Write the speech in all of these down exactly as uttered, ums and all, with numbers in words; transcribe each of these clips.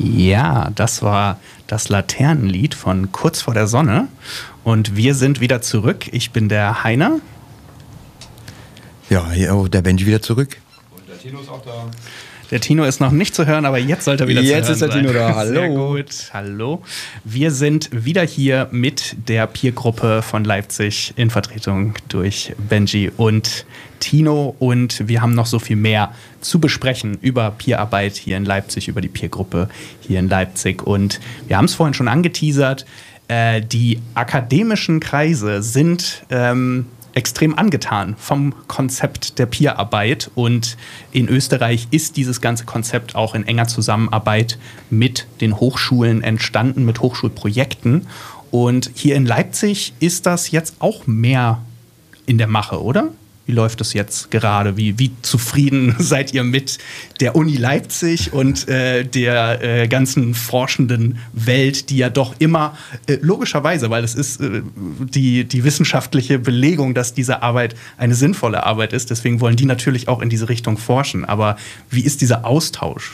Ja, das war das Laternenlied von Kurz vor der Sonne. Und wir sind wieder zurück. Ich bin der Heiner. Ja, hier auch der Benji wieder zurück. Und der Tino ist auch da. Der Tino ist noch nicht zu hören, aber jetzt sollte er wieder jetzt zu hören sein. Jetzt ist der Tino da, hallo. Sehr gut, hallo. Wir sind wieder hier mit der Peer-Gruppe von Leipzig in Vertretung durch Benji und Tino. Und wir haben noch so viel mehr zu besprechen über Peerarbeit hier in Leipzig, über die Peer-Gruppe hier in Leipzig. Und wir haben es vorhin schon angeteasert, äh, die akademischen Kreise sind ähm, extrem angetan vom Konzept der Peerarbeit, und in Österreich ist dieses ganze Konzept auch in enger Zusammenarbeit mit den Hochschulen entstanden, mit Hochschulprojekten, und hier in Leipzig ist das jetzt auch mehr in der Mache, oder? Wie läuft es jetzt gerade? Wie, wie zufrieden seid ihr mit der Uni Leipzig und äh, der äh, ganzen forschenden Welt, die ja doch immer, äh, logischerweise, weil es ist äh, die, die wissenschaftliche Belegung, dass diese Arbeit eine sinnvolle Arbeit ist, deswegen wollen die natürlich auch in diese Richtung forschen. Aber wie ist dieser Austausch?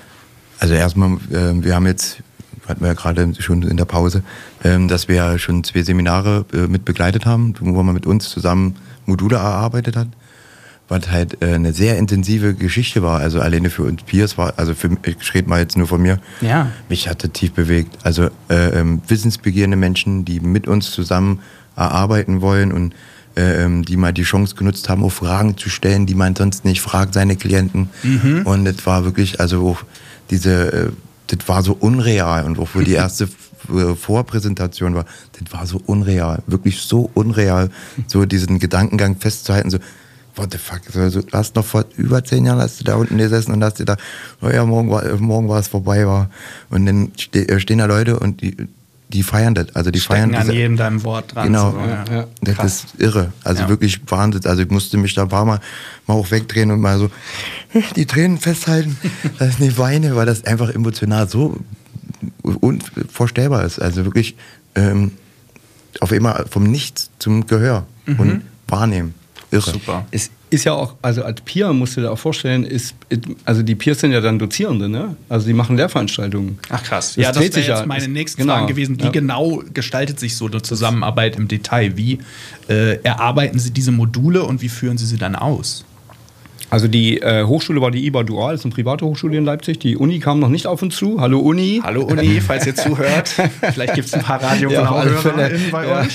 Also erstmal, äh, wir haben jetzt, hatten wir ja gerade schon in der Pause, äh, dass wir ja schon zwei Seminare äh, mit begleitet haben, wo man mit uns zusammen Module erarbeitet hat, was halt äh, eine sehr intensive Geschichte war. Also alleine für uns Peers war, also für, ich rede mal jetzt nur von mir, ja. Mich hat das tief bewegt. Also äh, ähm, wissensbegierende Menschen, die mit uns zusammen erarbeiten wollen und äh, ähm, die mal die Chance genutzt haben, auch Fragen zu stellen, die man sonst nicht fragt, seine Klienten. Mhm. Und das war wirklich, also auch diese, äh, das war so unreal, und auch wo die erste Vorpräsentation war, das war so unreal, wirklich so unreal, so diesen Gedankengang festzuhalten, so, what the fuck, so, so, du hast noch vor über zehn Jahren hast du da unten gesessen und hast dir da, oh ja, morgen war, morgen war es vorbei, war, und dann ste- stehen da Leute und die, die feiern das, also die Stecken feiern an diese, jedem deinem Wort dran. Genau, so, ja. Ja. Das Krass. ist irre, also ja. wirklich Wahnsinn, also ich musste mich da ein paar Mal, mal auch wegdrehen und mal so die Tränen festhalten, dass ich nicht weine, weil das einfach emotional so unvorstellbar ist. Also wirklich ähm, auf einmal vom Nichts zum Gehör mhm. und wahrnehmen. Irre. Super. Es ist ja auch, also als Peer musst du dir auch vorstellen, ist, also die Peers sind ja dann Dozierende, ne? Also die machen Lehrveranstaltungen. Ach krass. Das ja, das dreht wäre sich jetzt ja. meine nächsten Genau. Fragen gewesen. Wie Ja. genau gestaltet sich so eine Zusammenarbeit im Detail? Wie äh, erarbeiten Sie diese Module und wie führen Sie sie dann aus? Also die äh, Hochschule war die I B A Dual, das ist eine private Hochschule in Leipzig. Die Uni kam noch nicht auf uns zu. Hallo Uni. Hallo Uni, falls ihr zuhört. Vielleicht gibt es ein paar Radio-HörerInnen bei euch.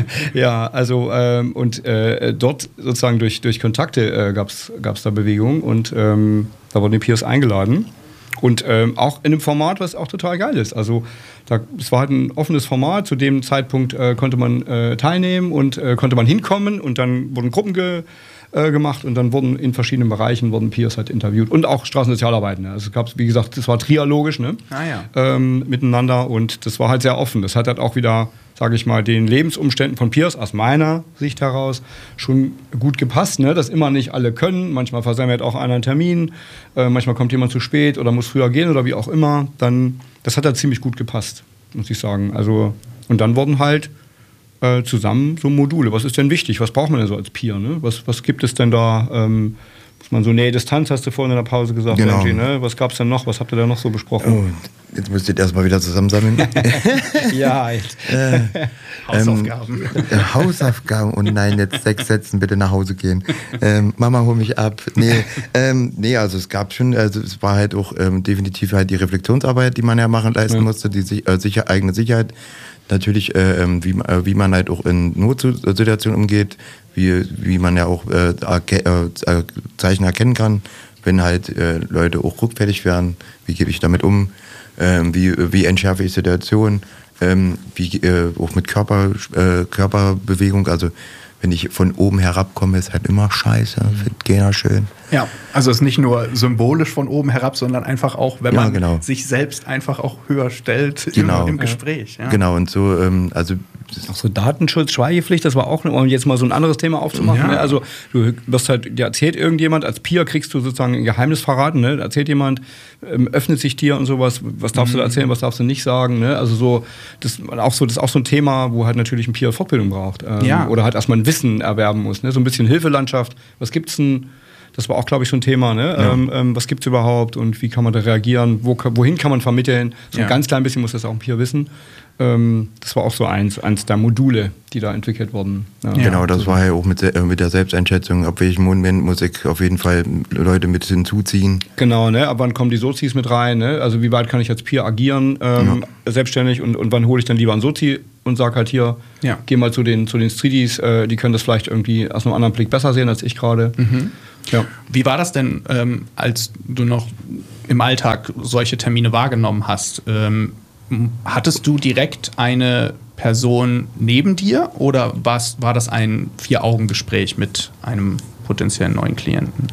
Ja, also ähm, und äh, dort sozusagen durch, durch Kontakte äh, gab es da Bewegungen, und ähm, da wurden die Peers eingeladen. Und ähm, auch in einem Format, was auch total geil ist. Also da, es war halt ein offenes Format. Zu dem Zeitpunkt äh, konnte man äh, teilnehmen und äh, konnte man hinkommen, und dann wurden Gruppen ge gemacht, und dann wurden in verschiedenen Bereichen wurden Peers halt interviewt, und auch Straßensozialarbeiten. Ne? Also es gab, wie gesagt, das war trialogisch, ne? ah, ja. ähm, miteinander, und das war halt sehr offen. Das hat halt auch wieder, sage ich mal, den Lebensumständen von Peers aus meiner Sicht heraus schon gut gepasst, ne? Dass immer nicht alle können. Manchmal versammelt auch einer einen Termin, äh, manchmal kommt jemand zu spät oder muss früher gehen oder wie auch immer. Dann, das hat halt ziemlich gut gepasst, muss ich sagen. Also, und dann wurden halt zusammen so Module. Was ist denn wichtig? Was braucht man denn so als Peer? Ne? Was, was gibt es denn da? Ähm, muss man so Nähe, Distanz, hast du vorhin in der Pause gesagt, genau. Benji, ne? Was gab es denn noch? Was habt ihr da noch so besprochen? Oh, jetzt müsst ihr erstmal wieder zusammensammeln. Ja, jetzt. äh, Hausaufgaben. Ähm, Hausaufgaben. Und nein, jetzt sechs Sätzen, bitte nach Hause gehen. Ähm, Mama, hol mich ab. Nee, ähm, nee, also es gab schon, also es war halt auch ähm, definitiv halt die Reflexionsarbeit, die man ja machen leisten ja. musste, die äh, sicher, eigene Sicherheit. Natürlich, äh, wie, äh, wie man halt auch in Notsituationen umgeht, wie, wie man ja auch äh, erke- äh, Zeichen erkennen kann, wenn halt äh, Leute auch rückfällig werden, wie gehe ich damit um, äh, wie, wie entschärfe ich Situationen, äh, wie äh, auch mit Körper, äh, Körperbewegung, also wenn ich von oben herab komme, ist halt immer scheiße, findet keiner schön. Ja, also es ist nicht nur symbolisch von oben herab, sondern einfach auch, wenn man ja, genau. sich selbst einfach auch höher stellt genau. im, im Gespräch. Ja. Genau, und so, ähm, also auch so Datenschutz, Schweigepflicht, das war auch, um jetzt mal so ein anderes Thema aufzumachen. Ja. Ne? Also du wirst halt, dir erzählt irgendjemand, als Peer kriegst du sozusagen ein Geheimnis verraten, ne? Erzählt jemand, ähm, öffnet sich dir und sowas, was darfst mhm. du da erzählen, was darfst du nicht sagen, ne? Also so, das, auch so, das ist auch so ein Thema, wo halt natürlich ein Peer Fortbildung braucht. Ähm, ja. Oder halt erstmal ein Wissen erwerben muss, ne? So ein bisschen Hilfelandschaft, was gibt's denn Das war auch, glaube ich, so ein Thema. Ne? Ja. Ähm, ähm, was gibt es überhaupt und wie kann man da reagieren? Wo, wohin kann man vermitteln? So Ja. ein ganz klein bisschen muss das auch ein Peer wissen. Ähm, das war auch so eins, eins der Module, die da entwickelt wurden. Ja. Genau, das war ja auch mit, der- mit der Selbsteinschätzung, ab welchem Moment muss ich auf jeden Fall Leute mit hinzuziehen. Genau, ne? Aber wann kommen die Sozis mit rein? Ne? Also wie weit kann ich als Peer agieren, ähm, selbstständig und, und wann hole ich dann lieber einen Sozi und sage halt hier, Ja. geh mal zu den, zu den Streeties, äh, die können das vielleicht irgendwie aus einem anderen Blick besser sehen als ich gerade. Mhm. Ja. Wie war das denn, ähm, als du noch im Alltag solche Termine wahrgenommen hast? Ähm, hattest du direkt eine Person neben dir oder war's, war das ein Vier-Augen-Gespräch mit einem potenziellen neuen Klienten?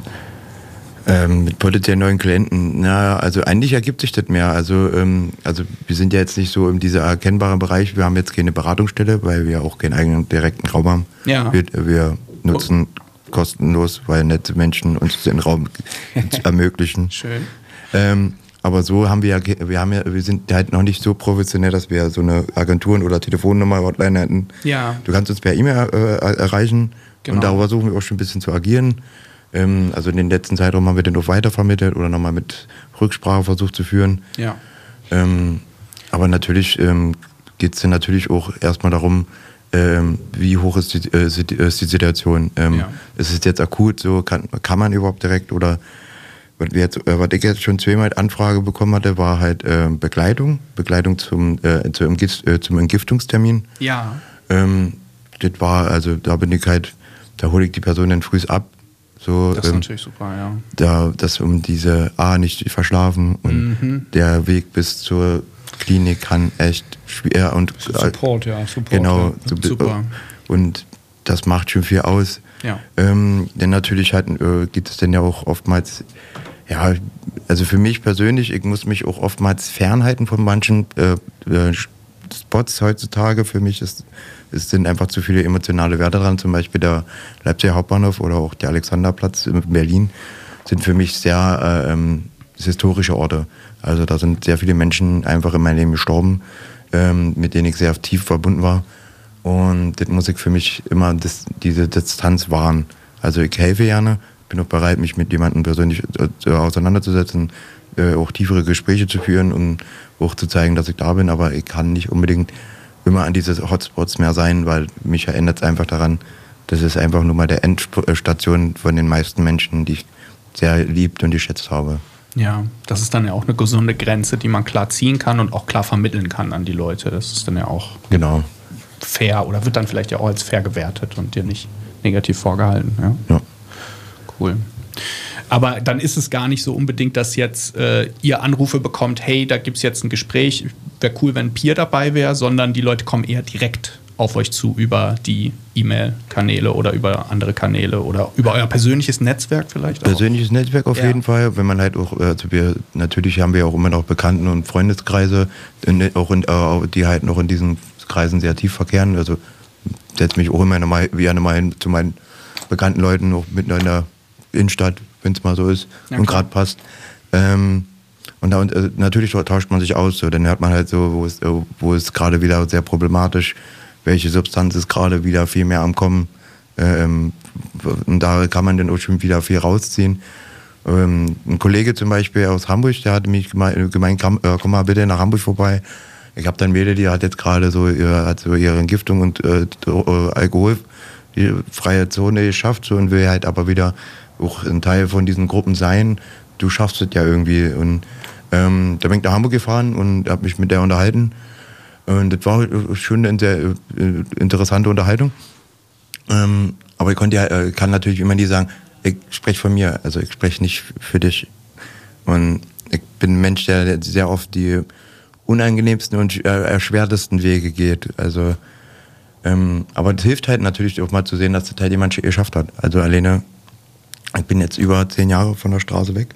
Ähm, mit potenziellen neuen Klienten, na, also eigentlich ergibt sich das mehr. Also, ähm, also wir sind ja jetzt nicht so in diesem erkennbaren Bereich. Wir haben jetzt keine Beratungsstelle, weil wir auch keinen eigenen direkten Raum haben. Ja. Wir, wir nutzen kostenlos, weil nette Menschen uns den Raum ermöglichen. Schön. Ähm, aber so haben wir ja, ge- wir haben ja, wir sind halt noch nicht so professionell, dass wir so eine Agenturen- oder Telefonnummer Hotline hätten. Ja. Du kannst uns per E-Mail äh, erreichen Genau. und darüber versuchen wir auch schon ein bisschen zu agieren. Ähm, also in den letzten Zeitraum haben wir den auch weitervermittelt oder nochmal mit Rücksprache versucht zu führen. Ja. Ähm, aber natürlich ähm, geht es dann natürlich auch erstmal darum, ähm, wie hoch ist die, äh, ist die, ist die Situation. Ähm, Ja. Ist es jetzt akut, so kann, kann man überhaupt direkt oder was, wir jetzt, äh, was ich jetzt schon zweimal Anfrage bekommen hatte, war halt äh, Begleitung, Begleitung zum, äh, zum, Entgift, äh, zum Entgiftungstermin. Ja. Ähm, das war, also da bin ich halt, da hole ich die Person dann früh ab. So, Das ist ähm, natürlich super, ja. da, das um diese A nicht verschlafen und Mhm. der Weg bis zur Klinik kann echt schwer und Support, ja. Support, genau ja. so, Super. und das macht schon viel aus. Ja. Ähm, denn natürlich halt, äh, gibt es dann ja auch oftmals, ja, also für mich persönlich, ich muss mich auch oftmals fernhalten von manchen äh, äh, Spots heutzutage. Für mich ist, es sind einfach zu viele emotionale Werte dran, zum Beispiel der Leipziger Hauptbahnhof oder auch der Alexanderplatz in Berlin sind für mich sehr äh, ähm, historische Orte. Also da sind sehr viele Menschen einfach in meinem Leben gestorben, ähm, mit denen ich sehr tief verbunden war. Und das muss ich für mich immer das, diese Distanz wahren. Also ich helfe gerne, bin auch bereit, mich mit jemandem persönlich äh, auseinanderzusetzen, äh, auch tiefere Gespräche zu führen und auch zu zeigen, dass ich da bin. Aber ich kann nicht unbedingt immer an diese Hotspots mehr sein, weil mich erinnert es einfach daran, das ist einfach nur mal der Endstation von den meisten Menschen, die ich sehr liebt und geschätzt habe. Ja, das ist dann ja auch eine gesunde Grenze, die man klar ziehen kann und auch klar vermitteln kann an die Leute. Das ist dann ja auch Genau. fair oder wird dann vielleicht ja auch als fair gewertet und dir nicht negativ vorgehalten. Ja, Ja. cool. Aber dann ist es gar nicht so unbedingt, dass jetzt äh, ihr Anrufe bekommt, hey, da gibt es jetzt ein Gespräch, wäre cool, wenn ein Peer dabei wäre, sondern die Leute kommen eher direkt auf euch zu über die E-Mail-Kanäle oder über andere Kanäle oder über euer persönliches Netzwerk vielleicht auch. Persönliches Netzwerk auf Ja. jeden Fall, wenn man halt auch, also wir, natürlich haben wir auch immer noch Bekannten- und Freundeskreise, in, auch in, äh, die halt noch in diesen Kreisen sehr tief verkehren. Also setze mich auch immer mal, gerne mal hin zu meinen bekannten Leuten, auch mitten in der Innenstadt, wenn es mal so ist Ja, und klar. gerade passt. Ähm, und, da, und äh, natürlich tauscht man sich aus, so, dann hört man halt so, wo es, äh, wo es gerade wieder sehr problematisch, welche Substanz ist gerade wieder viel mehr am Kommen. Ähm, und da kann man dann auch schon wieder viel rausziehen. Ähm, ein Kollege zum Beispiel aus Hamburg, der hat mich gemeint, gemeint komm, äh, komm mal bitte nach Hamburg vorbei. Ich habe dann Mädel, die hat jetzt gerade so, ihre, hat so ihre Entgiftung und äh, Alkohol, die freie Zone geschafft so, und will halt aber wieder auch ein Teil von diesen Gruppen sein. Du schaffst es ja irgendwie. Und ähm, da bin ich nach Hamburg gefahren und habe mich mit der unterhalten. Und das war schon eine sehr äh, interessante Unterhaltung. Ähm, aber ich konnte ja, äh, kann natürlich immer nie sagen, ich spreche von mir, also ich spreche nicht für dich. Und ich bin ein Mensch, der sehr oft die unangenehmsten und äh, erschwertesten Wege geht. Also, ähm, aber es hilft halt natürlich auch mal zu sehen, dass das halt jemand geschafft hat. Also alleine, ich bin jetzt über zehn Jahre von der Straße weg.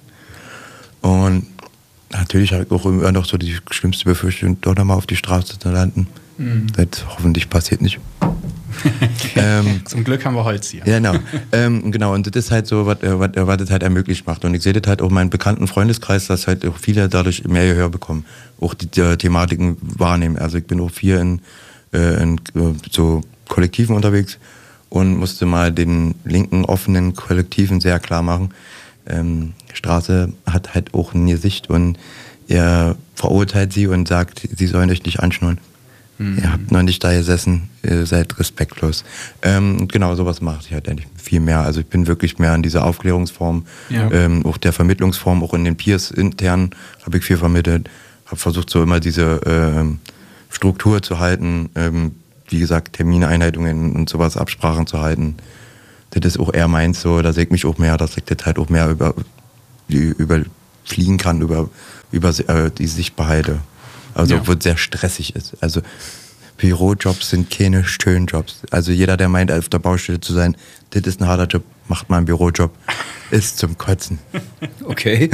Und natürlich habe ich auch immer noch so die schlimmste Befürchtung, doch nochmal auf die Straße zu landen. Mhm. Das hoffentlich passiert nicht. ähm, Zum Glück haben wir Holz hier. ja, genau. ähm, genau, und das ist halt so, was, was, was das halt ermöglicht macht. Und ich sehe das halt auch in meinem bekannten Freundeskreis, dass halt auch viele dadurch mehr Gehör bekommen, auch die, die Thematiken wahrnehmen. Also ich bin auch viel in, äh, in so Kollektiven unterwegs und musste mal den linken offenen Kollektiven sehr klar machen, ähm, Straße hat halt auch ein Gesicht und er verurteilt sie und sagt, sie sollen euch nicht anschnurren. Mhm. Ihr habt noch nicht da gesessen, ihr seid respektlos. Ähm, genau, sowas mache ich halt eigentlich viel mehr. Also ich bin wirklich mehr an dieser Aufklärungsform, ja. ähm, auch der Vermittlungsform, auch in den Peers intern habe ich viel vermittelt. Habe versucht, so immer diese ähm, Struktur zu halten, ähm, wie gesagt, Termineinhaltungen und sowas, Absprachen zu halten. Das ist auch eher meins so, da sehe ich mich auch mehr, dass ich das halt auch mehr über, überfliegen kann, über, über äh, die Sichtbarkeit. Also, ja. Wo es sehr stressig ist. Also, Bürojobs sind keine schönen Jobs. Also, jeder, der meint, auf der Baustelle zu sein, das ist ein harter Job, macht mal einen Bürojob, ist zum Kotzen. Okay.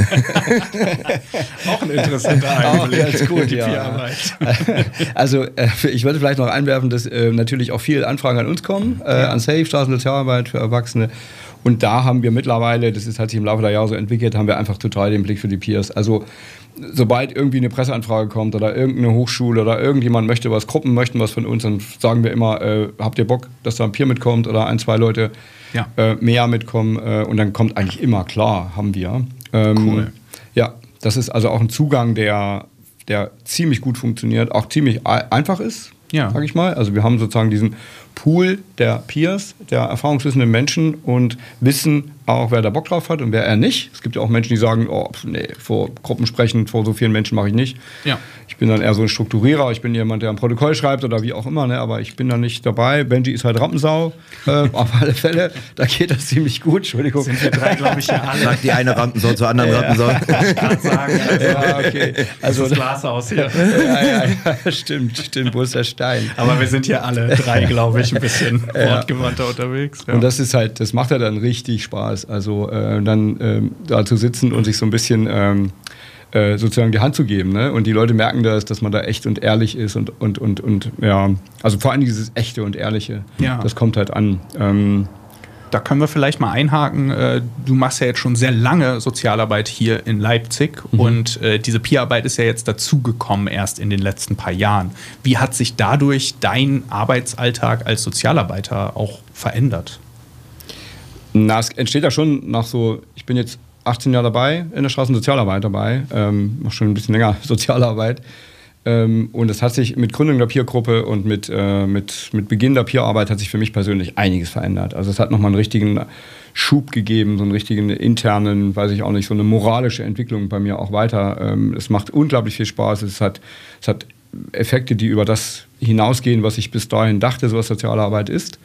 Auch ein interessanter Einblick. Auch ganz gut, ja. Also, äh, ich würde vielleicht noch einwerfen, dass äh, natürlich auch viele Anfragen an uns kommen, äh, ja. an Safe, Straßensozialarbeit für Erwachsene. Und da haben wir mittlerweile, das ist, hat sich im Laufe der Jahre so entwickelt, haben wir einfach total den Blick für die Peers. Also sobald irgendwie eine Presseanfrage kommt oder irgendeine Hochschule oder irgendjemand möchte was, Gruppen möchten was von uns, dann sagen wir immer, äh, habt ihr Bock, dass da ein Peer mitkommt oder ein, zwei Leute ja. äh, mehr mitkommen äh, und dann kommt eigentlich immer, klar, haben wir. Ähm, cool. Ja, das ist also auch ein Zugang, der, der ziemlich gut funktioniert, auch ziemlich einfach ist, ja. sag ich mal. Also wir haben sozusagen diesen Pool der Peers, der erfahrungswissenden Menschen und wissen auch, wer da Bock drauf hat und wer er nicht. Es gibt ja auch Menschen, die sagen, oh, nee, vor Gruppen sprechen, vor so vielen Menschen mache ich nicht. Ja. Ich bin dann eher so ein Strukturierer, ich bin jemand, der ein Protokoll schreibt oder wie auch immer, ne? Aber ich bin da nicht dabei. Benji ist halt Rampensau, äh, auf alle Fälle. Da geht das ziemlich gut, Entschuldigung. Sind wir drei, glaube ich, ja alle. Sagt die eine Rampensau zur anderen ja. Rampensau. Ich kann sagen. Also, ja, okay. Also, das Glashaus hier. Ja, ja, ja, stimmt, stimmt, wo ist der Stein? Aber wir sind hier alle drei, glaube ich, ein bisschen ja. wortgewandter unterwegs. Ja. Und das ist halt, das macht ja dann richtig Spaß. Also äh, dann ähm, da zu sitzen und sich so ein bisschen ähm, äh, sozusagen die Hand zu geben. Ne? Und die Leute merken das, dass man da echt und ehrlich ist und, und, und, und ja, also vor allem dieses Echte und Ehrliche, ja. das kommt halt an. Ähm, Da können wir vielleicht mal einhaken. Du machst ja jetzt schon sehr lange Sozialarbeit hier in Leipzig mhm. und diese Peerarbeit ist ja jetzt dazugekommen erst in den letzten paar Jahren. Wie hat sich dadurch dein Arbeitsalltag als Sozialarbeiter auch verändert? Na, es entsteht ja schon nach so, ich bin jetzt achtzehn Jahre dabei, in der Straßensozialarbeit dabei, ähm, mache schon ein bisschen länger Sozialarbeit. Ähm, und es hat sich mit Gründung der Peergruppe und mit, äh, mit, mit Beginn der Peerarbeit hat sich für mich persönlich einiges verändert. Also es hat nochmal einen richtigen Schub gegeben, so einen richtigen internen, weiß ich auch nicht, so eine moralische Entwicklung bei mir auch weiter. Ähm, es macht unglaublich viel Spaß. Es hat, es hat Effekte, die über das hinausgehen, was ich bis dahin dachte, so was Sozialarbeit ist.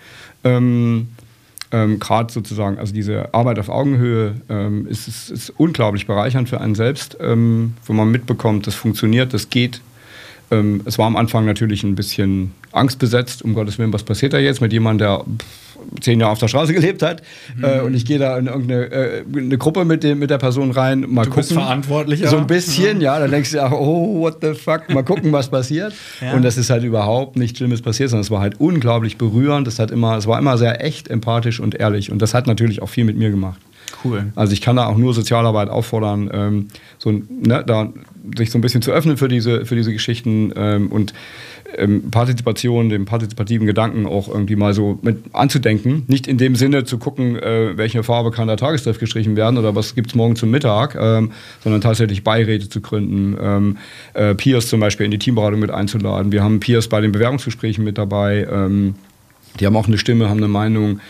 Ähm, Ähm, gerade sozusagen, also diese Arbeit auf Augenhöhe ähm, ist, ist, ist unglaublich bereichernd für einen selbst, ähm, wo man mitbekommt, das funktioniert, das geht. Ähm, es war am Anfang natürlich ein bisschen angstbesetzt, um Gottes Willen, was passiert da jetzt mit jemandem, der pff, zehn Jahre auf der Straße gelebt hat mhm. äh, und ich gehe da in irgendeine äh, eine Gruppe mit, dem, mit der Person rein, mal du gucken. Bist verantwortlicher. So ein bisschen, ja, ja dann denkst du ja, oh, what the fuck, mal gucken, was passiert. Ja. Und das ist halt überhaupt nichts Schlimmes passiert, sondern es war halt unglaublich berührend, das hat immer, es war immer sehr echt, empathisch und ehrlich und das hat natürlich auch viel mit mir gemacht. Cool. Also ich kann da auch nur Sozialarbeit auffordern, ähm, so, ne, da sich so ein bisschen zu öffnen für diese, für diese Geschichten ähm, und ähm, Partizipation, dem partizipativen Gedanken auch irgendwie mal so mit anzudenken. Nicht in dem Sinne zu gucken, äh, welche Farbe kann der Tagestreff gestrichen werden oder was gibt es morgen zum Mittag, ähm, sondern tatsächlich Beiräte zu gründen, ähm, äh, Peers zum Beispiel in die Teamberatung mit einzuladen. Wir haben Peers bei den Bewerbungsgesprächen mit dabei, ähm, die haben auch eine Stimme, haben eine Meinung.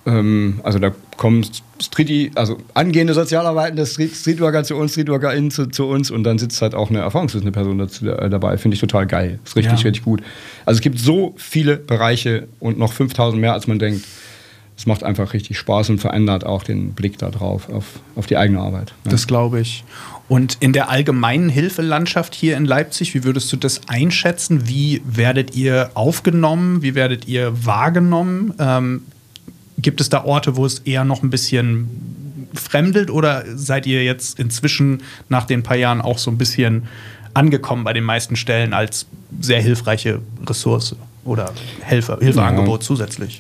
Also da kommen Street, also angehende Sozialarbeitende Street, Streetworker zu uns, StreetworkerInnen zu, zu uns und dann sitzt halt auch eine erfahrungswissende Person dazu, äh, dabei. Finde ich total geil. Ist richtig, ja. richtig gut. Also es gibt so viele Bereiche und noch fünftausend mehr, als man denkt. Es macht einfach richtig Spaß und verändert auch den Blick da drauf, auf, auf die eigene Arbeit. Ja. Das glaube ich. Und in der allgemeinen Hilfelandschaft hier in Leipzig, wie würdest du das einschätzen? Wie werdet ihr aufgenommen? Wie werdet ihr wahrgenommen? Ähm, Gibt es da Orte, wo es eher noch ein bisschen fremdelt oder seid ihr jetzt inzwischen nach den paar Jahren auch so ein bisschen angekommen bei den meisten Stellen als sehr hilfreiche Ressource oder Hilfe, Hilfeangebot ja. zusätzlich?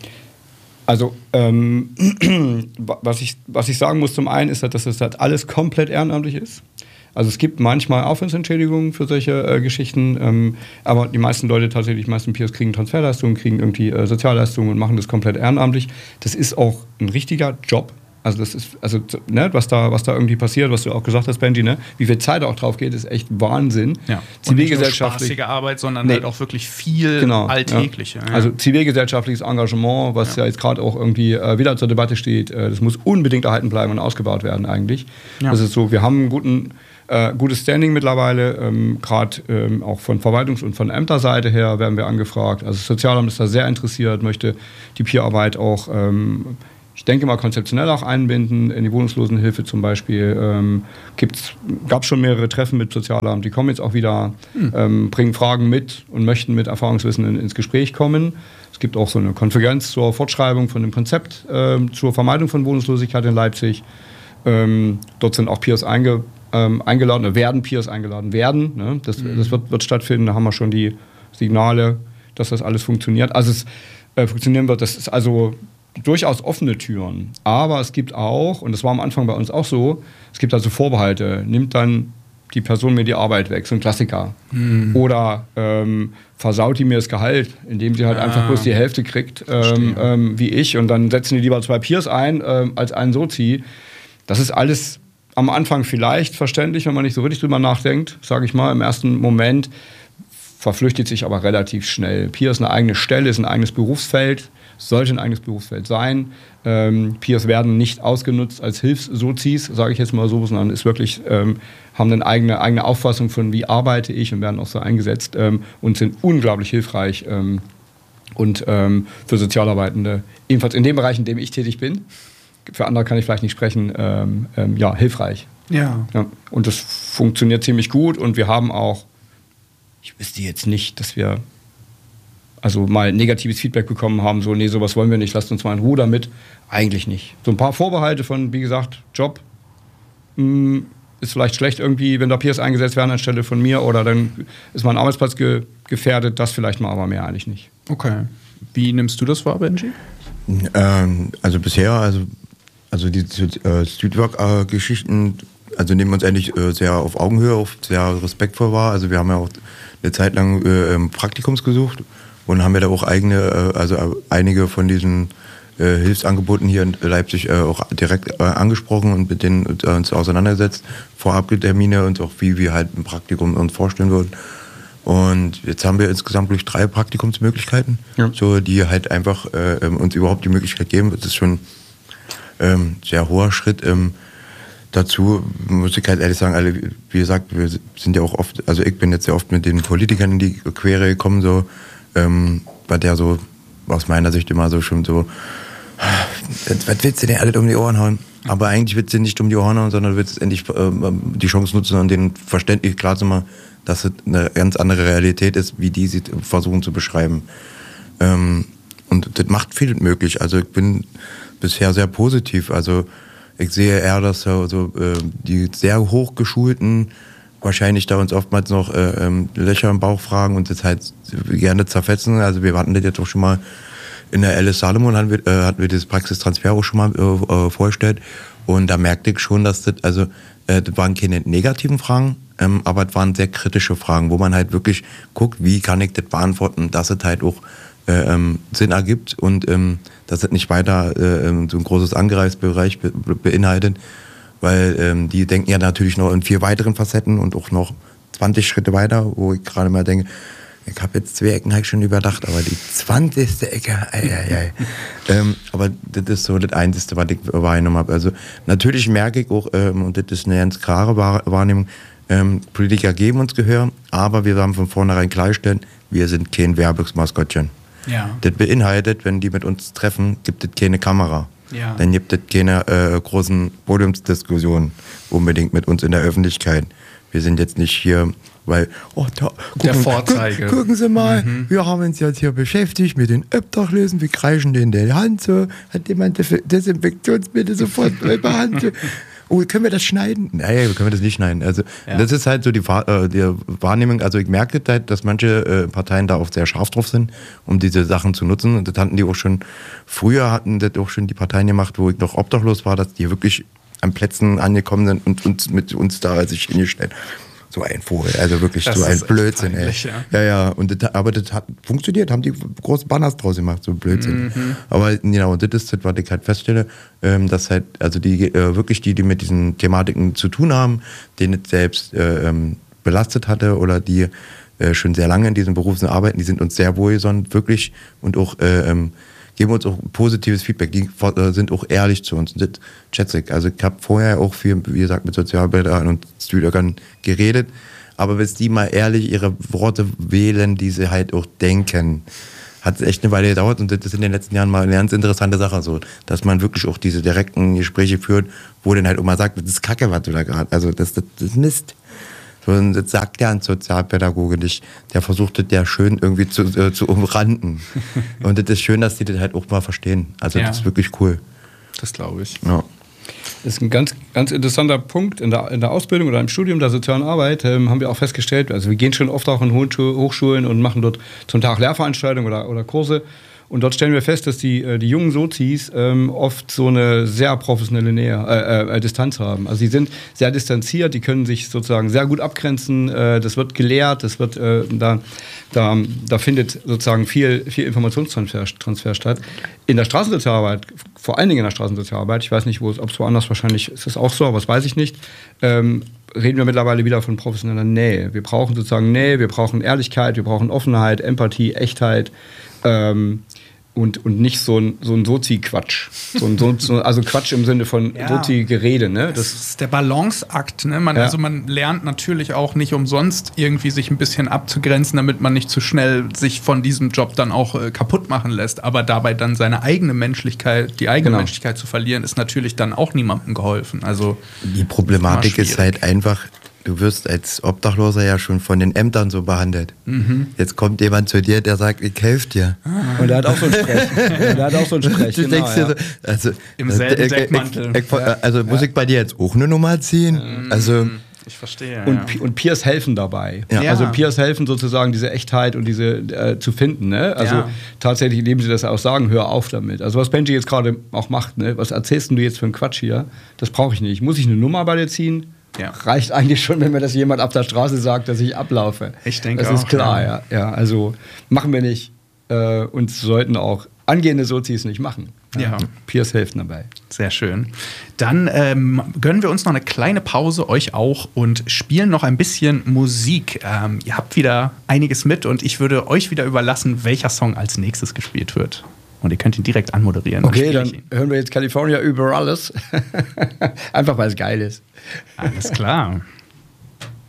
Also ähm, was, ich, was ich sagen muss zum einen ist, dass das halt alles komplett ehrenamtlich ist. Also es gibt manchmal Aufwandsentschädigungen für solche äh, Geschichten, ähm, aber die meisten Leute tatsächlich, die meisten Peers kriegen Transferleistungen, kriegen irgendwie äh, Sozialleistungen und machen das komplett ehrenamtlich. Das ist auch ein richtiger Job. Also das ist, also ne, was da, was da irgendwie passiert, was du auch gesagt hast, Benji, ne, wie viel Zeit auch drauf geht, ist echt Wahnsinn. Ja. Und nicht nur spaßige Arbeit, sondern nee. halt auch wirklich viel genau, Alltägliche. Ja. Ja. Also zivilgesellschaftliches Engagement, was ja, ja jetzt gerade auch irgendwie äh, wieder zur Debatte steht, äh, das muss unbedingt erhalten bleiben und ausgebaut werden eigentlich. Ja. Das ist so, wir haben einen guten Äh, gutes Standing mittlerweile, ähm, gerade ähm, auch von Verwaltungs- und von Ämterseite her werden wir angefragt. Also das Sozialamt ist da sehr interessiert, möchte die Peerarbeit auch, ähm, ich denke mal, konzeptionell auch einbinden, in die Wohnungslosenhilfe zum Beispiel. Ähm, gab es schon mehrere Treffen mit Sozialamt, die kommen jetzt auch wieder, hm. ähm, bringen Fragen mit und möchten mit Erfahrungswissen in, ins Gespräch kommen. Es gibt auch so eine Konferenz zur Fortschreibung von dem Konzept ähm, zur Vermeidung von Wohnungslosigkeit in Leipzig. Ähm, dort sind auch Peers eingebaut. Ähm, eingeladen, oder werden Peers eingeladen werden. Ne? Das, mhm. das wird, wird stattfinden, da haben wir schon die Signale, dass das alles funktioniert. Also es äh, funktionieren wird, das ist also durchaus offene Türen. Aber es gibt auch, und das war am Anfang bei uns auch so, es gibt also Vorbehalte. Nimmt dann die Person mir die Arbeit weg, so ein Klassiker. Mhm. Oder ähm, versaut die mir das Gehalt, indem sie halt ah. einfach bloß die Hälfte kriegt, ähm, ähm, wie ich. Und dann setzen die lieber zwei Peers ein, ähm, als einen Sozi. Das ist alles am Anfang vielleicht verständlich, wenn man nicht so richtig drüber nachdenkt, sage ich mal, im ersten Moment, verflüchtigt sich aber relativ schnell. Peer ist eine eigene Stelle, ist ein eigenes Berufsfeld, sollte ein eigenes Berufsfeld sein. Ähm, Peers werden nicht ausgenutzt als Hilfssozis, sage ich jetzt mal so, sondern ist wirklich, ähm, haben eine eigene, eigene Auffassung von, wie arbeite ich, und werden auch so eingesetzt ähm, und sind unglaublich hilfreich ähm, und ähm, für Sozialarbeitende, ebenfalls in dem Bereich, in dem ich tätig bin. Für andere kann ich vielleicht nicht sprechen, ähm, ähm, ja, hilfreich. Ja. ja. Und das funktioniert ziemlich gut, und wir haben auch, ich wüsste jetzt nicht, dass wir also mal negatives Feedback bekommen haben, so, nee, sowas wollen wir nicht, lasst uns mal in Ruhe damit. Eigentlich nicht. So ein paar Vorbehalte von, wie gesagt, Job mh, ist vielleicht schlecht irgendwie, wenn da Peers eingesetzt werden anstelle von mir, oder dann ist mein Arbeitsplatz ge- gefährdet, das vielleicht mal, aber mehr eigentlich nicht. Okay. Wie nimmst du das wahr, Benji? Ähm, also bisher, also Also die äh, Streetwork-Geschichten, also nehmen uns eigentlich äh, sehr auf Augenhöhe, auf sehr respektvoll wahr. Also wir haben ja auch eine Zeit lang äh, Praktikums gesucht und haben ja da auch eigene, äh, also äh, einige von diesen äh, Hilfsangeboten hier in Leipzig äh, auch direkt äh, angesprochen und mit denen äh, uns auseinandergesetzt, Vorabtermine und auch wie wir halt ein Praktikum uns vorstellen würden. Und jetzt haben wir insgesamt durch drei Praktikumsmöglichkeiten, ja. so die halt einfach äh, uns überhaupt die Möglichkeit geben. Das ist schon Ähm, sehr hoher Schritt. Ähm, dazu muss ich halt ehrlich sagen, alle, wie gesagt, wir sind ja auch oft, also ich bin jetzt sehr oft mit den Politikern in die Quere gekommen, so, ähm, bei der so aus meiner Sicht immer so schon so, was willst du denn alle um die Ohren hauen? Aber eigentlich willst du nicht um die Ohren hauen, sondern willst endlich äh, die Chance nutzen und denen verständlich klar zu machen, dass es eine ganz andere Realität ist, wie die sie versuchen zu beschreiben. Ähm, und das macht viel möglich. Also ich bin bisher sehr positiv. Also ich sehe eher, dass so, so äh, die sehr hochgeschulten wahrscheinlich da uns oftmals noch äh, ähm, Löcher im Bauch fragen und das halt gerne zerfetzen. Also wir hatten das jetzt auch schon mal in der Alice Salomon, hatten wir, äh, hatten wir das Praxistransfer auch schon mal äh, vorgestellt, und da merkte ich schon, dass das, also äh, das waren keine negativen Fragen, ähm, aber das waren sehr kritische Fragen, wo man halt wirklich guckt, wie kann ich das beantworten, dass es halt auch Äh, ähm, Sinn ergibt und ähm, dass es nicht weiter äh, so ein großes Angreifsbereich be- beinhaltet, weil ähm, die denken ja natürlich noch in vier weiteren Facetten und auch noch zwanzig Schritte weiter, wo ich gerade mal denke, ich habe jetzt zwei Ecken halt schon überdacht, aber die zwanzigste Ecke, ei, ei, ei. ähm, aber das ist so das Einzige, was ich wahrgenommen habe. Also natürlich merke ich auch, ähm, und das ist eine ganz klare Wahrnehmung, ähm, Politiker geben uns Gehör, aber wir haben von vornherein klargestellt, wir sind kein Werbungsmaskottchen. Ja. Das beinhaltet, wenn die mit uns treffen, gibt es keine Kamera. Ja. Dann gibt es keine äh, großen Podiumsdiskussionen unbedingt mit uns in der Öffentlichkeit. Wir sind jetzt nicht hier, weil, oh, da, gucken, der Vorzeige. Gu- gucken Sie mal, mhm. wir haben uns jetzt hier beschäftigt mit den Obdachlosen, wir kreischen denen die Hand so, hat jemand Desinfektionsmittel sofort bei der Hand. Oh, können wir das schneiden? Nein, wir können das nicht schneiden. Also ja. Das ist halt so die, äh, die Wahrnehmung. Also ich merke halt, dass manche äh, Parteien da auch sehr scharf drauf sind, um diese Sachen zu nutzen. Und das hatten die auch schon, früher hatten das auch schon die Parteien gemacht, wo ich noch obdachlos war, dass die wirklich an Plätzen angekommen sind und uns mit uns da sich hingestellt. So ein Vogel, also wirklich das so ein Blödsinn, peinlich, ey. Ja, ja, ja. Und das, aber das hat funktioniert, haben die große Banners draus gemacht, so Blödsinn. Mhm. Aber genau, und das ist das, was ich halt feststelle, ähm, dass halt, also die äh, wirklich die, die mit diesen Thematiken zu tun haben, denen es selbst äh, ähm, belastet hatte oder die äh, schon sehr lange in diesem Beruf arbeiten, die sind uns sehr wohlgesonnen, wirklich, und auch äh, ähm, geben uns auch positives Feedback, die äh, sind auch ehrlich zu uns. Und das schätze ich. Also ich habe vorher auch viel, wie gesagt, mit Sozialarbeitern und Studierern geredet, aber bis die mal ehrlich ihre Worte wählen, die sie halt auch denken, hat es echt eine Weile gedauert, und das ist in den letzten Jahren mal eine ganz interessante Sache, so, dass man wirklich auch diese direkten Gespräche führt, wo dann halt auch mal sagt, das ist Kacke, was du da gerade, also das, das, das ist Mist. So, und das sagt ja ein Sozialpädagoge nicht. Der versucht das ja schön irgendwie zu, äh, zu umranden. Und das ist schön, dass die das halt auch mal verstehen. Also ja. Das ist wirklich cool. Das glaube ich. Ja. Das ist ein ganz, ganz interessanter Punkt in der, in der Ausbildung oder im Studium der sozialen Arbeit, ähm, haben wir auch festgestellt. Also wir gehen schon oft auch in Hochschulen und machen dort zum Tag Lehrveranstaltungen oder, oder Kurse. Und dort stellen wir fest, dass die, die jungen Sozis ähm, oft so eine sehr professionelle Nähe, äh, äh, Distanz haben. Also sie sind sehr distanziert, die können sich sozusagen sehr gut abgrenzen. Äh, das wird gelehrt, das wird, äh, da, da, da findet sozusagen viel, viel Informationstransfer Transfer statt. In der Straßensozialarbeit, vor allen Dingen in der Straßensozialarbeit, ich weiß nicht, ob es woanders weiß, ist es auch so, aber das weiß ich nicht, ähm, reden wir mittlerweile wieder von professioneller Nähe. Wir brauchen sozusagen Nähe, wir brauchen Ehrlichkeit, wir brauchen Offenheit, Empathie, Echtheit. Ähm, und, und nicht so ein, so ein Sozi-Quatsch. So ein, so, so, also Quatsch im Sinne von ja. Sozi-Gerede. Ne? Das, das ist der Balanceakt. Ne? Man, ja. Also man lernt natürlich auch nicht umsonst irgendwie sich ein bisschen abzugrenzen, damit man nicht zu schnell sich von diesem Job dann auch äh, kaputt machen lässt. Aber dabei dann seine eigene Menschlichkeit, die eigene genau. Menschlichkeit zu verlieren, ist natürlich dann auch niemandem geholfen. Also die Problematik ist, ist halt einfach, du wirst als Obdachloser ja schon von den Ämtern so behandelt. Mhm. Jetzt kommt jemand zu dir, der sagt, ich helfe dir. Ah. Und der hat auch so einen Sprech. Der hat auch so einen Sprech. Du genau, denkst dir ja. so, also, im selben äh, Deckmantel. Ich, ich, ich, also muss ich bei dir jetzt auch eine Nummer ziehen? Mhm. Also ich verstehe. Und, ja. und Peers helfen dabei. Ja. Also Peers helfen sozusagen, diese Echtheit und diese äh, zu finden. Ne? Also ja. tatsächlich, indem sie das auch sagen, hör auf damit. Also was Benji jetzt gerade auch macht, ne? Was erzählst du jetzt für einen Quatsch hier? Das brauche ich nicht. Muss ich eine Nummer bei dir ziehen? Ja. Reicht eigentlich schon, wenn mir das jemand auf der Straße sagt, dass ich ablaufe. Ich denke auch. Das ist klar, ja. ja. ja also machen wir nicht. Äh, und sollten auch angehende Sozis nicht machen. Ja. Peers helfen dabei. Sehr schön. Dann ähm, gönnen wir uns noch eine kleine Pause, euch auch, und spielen noch ein bisschen Musik. Ähm, ihr habt wieder einiges mit, und ich würde euch wieder überlassen, welcher Song als nächstes gespielt wird. Und ihr könnt ihn direkt anmoderieren. Okay, dann, dann hören wir jetzt California über alles. Einfach, weil es geil ist. Alles klar.